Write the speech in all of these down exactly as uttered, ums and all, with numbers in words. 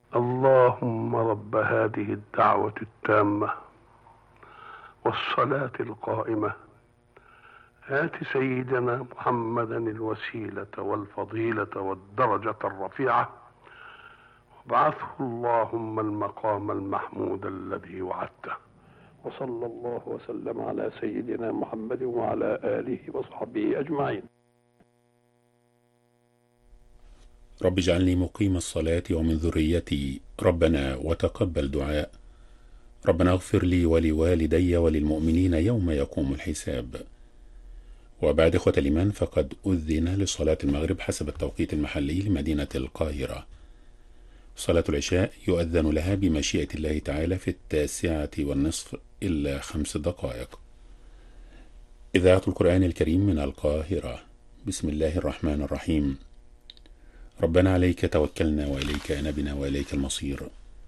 اللهم رب هذه الدعوة التامة والصلاة القائمة آت سيدنا محمدا الوسيلة والفضيلة والدرجة الرفيعة وابعثه اللهم المقام المحمود الذي وعدته. وصلى الله وسلم على سيدنا محمد وعلى آله وصحبه أجمعين. رب اجعلني مقيم الصلاة ومن ذريتي ربنا وتقبل دعاء. ربنا اغفر لي ولوالدي وللمؤمنين يوم يقوم الحساب. وبعد إخوة الإيمان، فقد أذن لصلاة المغرب حسب التوقيت المحلي لمدينة القاهرة. صلاة العشاء يؤذن لها بمشيئة الله تعالى في التاسعة والنصف إلا خمس دقائق. إذاعة القرآن الكريم من القاهرة. بسم الله الرحمن الرحيم. ربنا عليك توكلنا وإليك أنبنا وإليك المصير.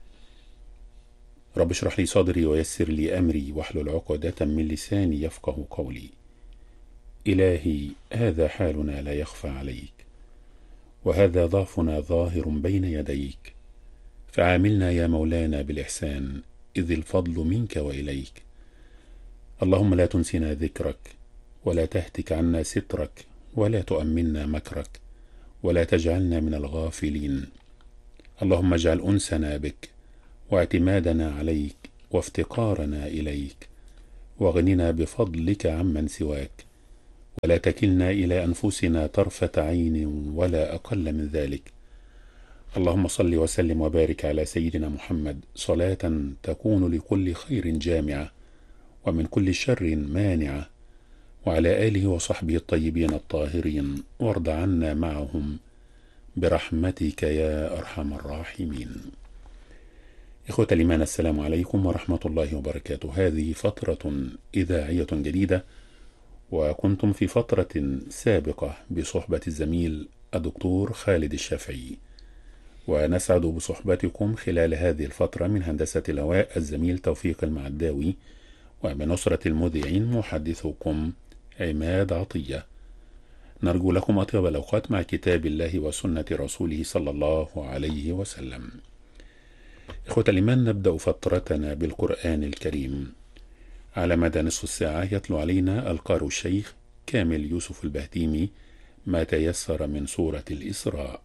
رب اشرح لي صدري ويسر لي أمري واحلل عقدة من لساني يفقه قولي. إلهي، هذا حالنا لا يخفى عليك، وهذا ضعفنا ظاهر بين يديك، فعاملنا يا مولانا بالإحسان، إذ الفضل منك وإليك. اللهم لا تنسنا ذكرك، ولا تهتك عنا سترك، ولا تؤمنا مكرك، ولا تجعلنا من الغافلين. اللهم اجعل أنسنا بك، واعتمادنا عليك، وافتقارنا إليك، واغننا بفضلك عمن سواك، ولا تكلنا إلى أنفسنا طرفة عين ولا أقل من ذلك. اللهم صل وسلم وبارك على سيدنا محمد صلاة تكون لكل خير جامعة ومن كل شر مانعة، وعلى آله وصحبه الطيبين الطاهرين، وارض عنا معهم برحمتك يا أرحم الراحمين. إخوة الإيمان، السلام عليكم ورحمة الله وبركاته. هذه فترة إذاعية جديدة، وكنتم في فترة سابقة بصحبة الزميل الدكتور خالد الشافعي، ونسعد بصحبتكم خلال هذه الفترة من هندسة الهواء الزميل توفيق المعداوي، وبنصرة المذيعين محدثكم عماد عطية. نرجو لكم أطيب الأوقات مع كتاب الله وسنة رسوله صلى الله عليه وسلم. إخوة الإيمان، نبدأ فترتنا بالقرآن الكريم. على مدى نصف الساعة يتلو علينا القارئ الشيخ كامل يوسف البهتيمي ما تيسر من سورة الإسراء.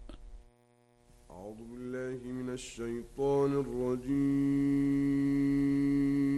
أعوذ بالله من الشيطان الرجيم.